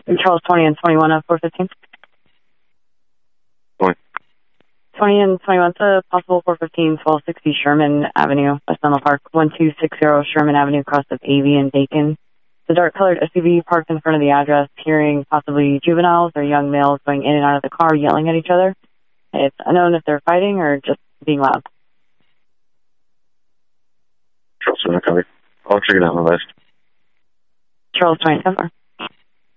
Charles 20 and 21 of 415. 20 and 21, it's a possible 415, 1260 Sherman Avenue, West Menlo Park, 1260 Sherman Avenue, across of AV and Bacon. The dark-colored SUV parked in front of the address, hearing possibly juveniles or young males going in and out of the car, yelling at each other. It's unknown if they're fighting or just being loud. Charles 20, I'll check it out on my list. Charles 20, 10-4.